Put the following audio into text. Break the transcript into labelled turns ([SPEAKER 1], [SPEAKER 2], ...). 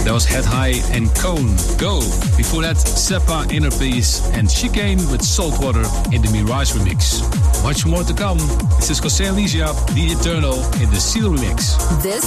[SPEAKER 1] That was Head High and Cone, Go. Before that, Seppa, Inner Peace and Chicane with Saltwater in the Mirage remix. Much more to come. This is Jose Alicia, The Eternal in the Seal remix.
[SPEAKER 2] This